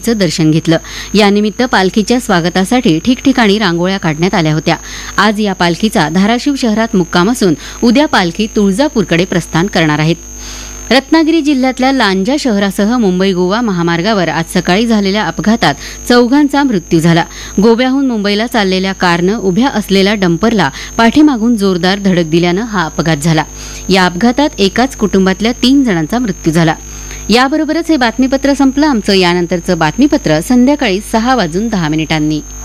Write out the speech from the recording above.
माऊलीचं दर्शन घेतलं. यानिमित्त पालखीच्या स्वागतासाठी ठिकठिकाणी रांगोळ्या काढण्यात आल्या होत्या. आज या पालखीचा धाराशिव शहरात मुक्काम असून उद्या पालखी तुळजापूरकडे प्रस्थान करणार आहेत. रत्नागिरी जिल्ह्यातल्या लांजा शहरासह मुंबई गोवा महामार्गावर आज सकाळी झालेल्या अपघातात 4 मृत्यू झाला. गोव्याहून मुंबईला चाललेल्या कारनं उभ्या असलेल्या डंपरला पाठीमागून जोरदार धडक दिल्यानं हा अपघात झाला. या अपघातात एकाच कुटुंबातल्या 3 जणांचा मृत्यू झाला. याबरोबरच हे बातमीपत्र संपलं. आमचं यानंतरचं बातमीपत्र संध्याकाळी 6:10 वाजून 10 मिनिटांनी.